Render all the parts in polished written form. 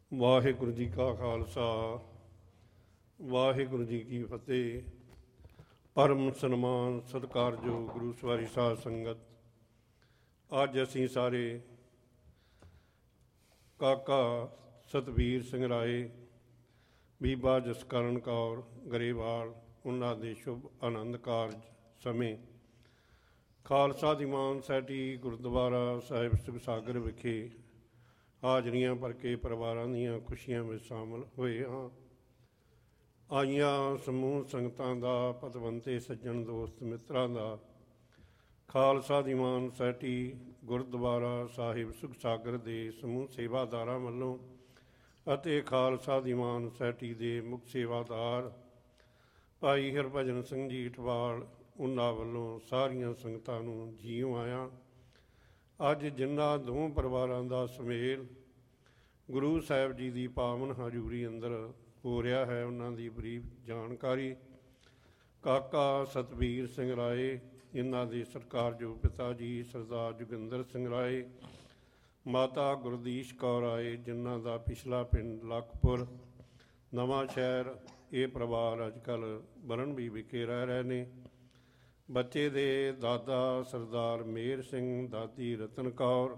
ਵਾਹਿਗੁਰੂ ਜੀ ਕਾ ਖਾਲਸਾ ਵਾਹਿਗੁਰੂ ਜੀ ਕੀ ਫਤਿਹ। ਪਰਮ ਸਨਮਾਨ ਸਤਿਕਾਰਯੋਗ ਗੁਰੂ ਸਵਾਰੀ ਸਾਧ ਸੰਗਤ, ਅੱਜ ਅਸੀਂ ਸਾਰੇ ਕਾਕਾ ਸਤਬੀਰ ਸਿੰਘ ਰਾਏ, ਬੀਬਾ ਜਸਕਰਨ ਕੌਰ ਗਰੇਵਾਲ, ਉਹਨਾਂ ਦੇ ਸ਼ੁਭ ਆਨੰਦ ਕਾਰਜ ਸਮੇਂ ਖਾਲਸਾ ਦੀਵਾਨ ਸੋਸਾਇਟੀ ਗੁਰਦੁਆਰਾ ਸਾਹਿਬ ਸੁਖਸਾਗਰ ਵਿਖੇ ਹਾਜ਼ਰੀਆਂ ਭਰ ਕੇ ਪਰਿਵਾਰਾਂ ਦੀਆਂ ਖੁਸ਼ੀਆਂ ਵਿੱਚ ਸ਼ਾਮਲ ਹੋਏ ਹਾਂ। ਆਈਆਂ ਸਮੂਹ ਸੰਗਤਾਂ ਦਾ, ਪਤਵੰਤੇ ਸੱਜਣ ਦੋਸਤ ਮਿੱਤਰਾਂ ਦਾ ਖਾਲਸਾ ਦੀਵਾਨ ਸੋਸਾਇਟੀ ਗੁਰਦੁਆਰਾ ਸਾਹਿਬ ਸੁਖਸਾਗਰ ਦੇ ਸਮੂਹ ਸੇਵਾਦਾਰਾਂ ਵੱਲੋਂ ਅਤੇ ਖਾਲਸਾ ਦੀਵਾਨ ਸੋਸਾਇਟੀ ਦੇ ਮੁੱਖ ਸੇਵਾਦਾਰ ਭਾਈ ਹਰਭਜਨ ਸਿੰਘ ਜੀ ਅਠਵਾਲ, ਉਹਨਾਂ ਵੱਲੋਂ ਸਾਰੀਆਂ ਸੰਗਤਾਂ ਨੂੰ ਜੀਓ ਆਇਆਂ। ਅੱਜ ਜਿਨ੍ਹਾਂ ਦੋਵਾਂ ਪਰਿਵਾਰਾਂ ਦਾ ਸੁਮੇਲ ਗੁਰੂ ਸਾਹਿਬ ਜੀ ਦੀ ਪਾਵਨ ਹਜ਼ੂਰੀ ਅੰਦਰ ਹੋ ਰਿਹਾ ਹੈ, ਉਹਨਾਂ ਦੀ ਬਰੀਕ ਜਾਣਕਾਰੀ ਕਾਕਾ ਸਤਬੀਰ ਸਿੰਘ ਰਾਏ, ਇਹਨਾਂ ਦੇ ਸਤਿਕਾਰਯੋਗ ਪਿਤਾ ਜੀ ਸਰਦਾਰ ਜੋਗਿੰਦਰ ਸਿੰਘ ਰਾਏ, ਮਾਤਾ ਗੁਰਦੀਸ਼ ਕੌਰ ਰਾਏ, ਜਿਨ੍ਹਾਂ ਦਾ ਪਿਛਲਾ ਪਿੰਡ ਲਖਪੁਰ ਨਵਾਂ ਸ਼ਹਿਰ, ਇਹ ਪਰਿਵਾਰ ਅੱਜ ਕੱਲ੍ਹ ਬਰਨਬੀ ਵਿਖੇ ਰਹਿ ਰਹੇ ਨੇ। ਬੱਚੇ ਦੇ ਦਾਦਾ ਸਰਦਾਰ ਮੇਹਰ ਸਿੰਘ, ਦਾਦੀ ਰਤਨ ਕੌਰ,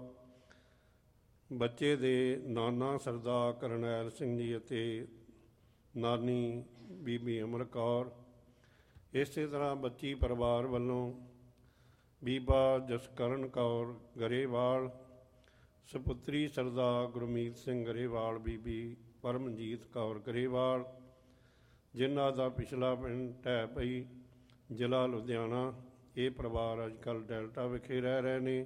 ਬੱਚੇ ਦੇ ਨਾਨਾ ਸਰਦਾਰ ਕਰਨੈਲ ਸਿੰਘ ਜੀ ਅਤੇ ਨਾਨੀ ਬੀਬੀ ਅਮਰ ਕੌਰ। ਇਸੇ ਤਰ੍ਹਾਂ ਬੱਚੀ ਪਰਿਵਾਰ ਵੱਲੋਂ ਬੀਬਾ ਜਸਕਰਨ ਕੌਰ ਗਰੇਵਾਲ, ਸਪੁੱਤਰੀ ਸਰਦਾਰ ਗੁਰਮੀਤ ਸਿੰਘ ਗਰੇਵਾਲ, ਬੀਬੀ ਪਰਮਜੀਤ ਕੌਰ ਗਰੇਵਾਲ, ਜਿਨ੍ਹਾਂ ਦਾ ਪਿਛਲਾ ਪਿੰਡ ਢਹਿ ਪਈ, ਜ਼ਿਲ੍ਹਾ ਲੁਧਿਆਣਾ। ਇਹ ਪਰਿਵਾਰ ਅੱਜ ਕੱਲ੍ਹ ਡੈਲਟਾ ਵਿਖੇ ਰਹਿ ਰਹੇ ਨੇ।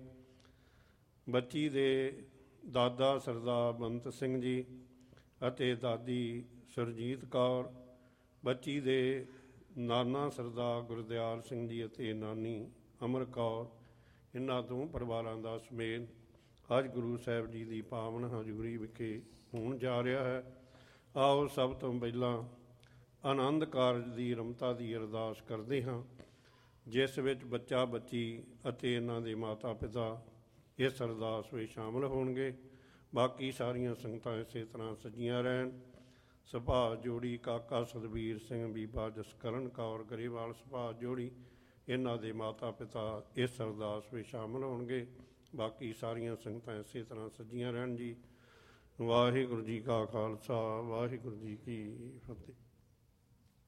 ਬੱਚੀ ਦੇ ਦਾਦਾ ਸਰਦਾਰ ਬੰਤ ਸਿੰਘ ਜੀ ਅਤੇ ਦਾਦੀ ਸੁਰਜੀਤ ਕੌਰ, ਬੱਚੀ ਦੇ ਨਾਨਾ ਸਰਦਾਰ ਗੁਰਦਿਆਲ ਸਿੰਘ ਜੀ ਅਤੇ ਨਾਨੀ ਅਮਰ ਕੌਰ, ਇਹਨਾਂ ਤੋਂ ਪਰਿਵਾਰਾਂ ਦਾ ਸੁਮੇਲ ਅੱਜ ਗੁਰੂ ਸਾਹਿਬ ਜੀ ਦੀ ਪਾਵਨ ਹਜ਼ੂਰੀ ਵਿਖੇ ਹੋਣ ਜਾ ਰਿਹਾ ਹੈ। ਆਓ ਸਭ ਤੋਂ ਪਹਿਲਾਂ ਆਨੰਦ ਕਾਰਜ ਦੀ ਰਮਤਾ ਦੀ ਅਰਦਾਸ ਕਰਦੇ ਹਾਂ, ਜਿਸ ਵਿੱਚ ਬੱਚਾ ਬੱਚੀ ਅਤੇ ਇਹਨਾਂ ਦੇ ਮਾਤਾ ਪਿਤਾ ਇਸ ਅਰਦਾਸ ਵਿੱਚ ਸ਼ਾਮਲ ਹੋਣਗੇ। ਬਾਕੀ ਸਾਰੀਆਂ ਸੰਗਤਾਂ ਇਸੇ ਤਰ੍ਹਾਂ ਸੱਜੀਆਂ ਰਹਿਣ। ਸੁਭਾਅ ਜੋੜੀ ਕਾਕਾ ਸਤਬੀਰ ਸਿੰਘ, ਬੀਬਾ ਜਸਕਰਨ ਕੌਰ ਗਰੇਵਾਲ, ਸੁਭਾਅ ਜੋੜੀ, ਇਹਨਾਂ ਦੇ ਮਾਤਾ ਪਿਤਾ ਇਸ ਅਰਦਾਸ ਵਿੱਚ ਸ਼ਾਮਲ ਹੋਣਗੇ। ਬਾਕੀ ਸਾਰੀਆਂ ਸੰਗਤਾਂ ਇਸੇ ਤਰ੍ਹਾਂ ਸੱਜੀਆਂ ਰਹਿਣ ਜੀ। ਵਾਹਿਗੁਰੂ ਜੀ ਕਾ ਖਾਲਸਾ, ਵਾਹਿਗੁਰੂ ਜੀ ਕੀ ਫਤਿਹ।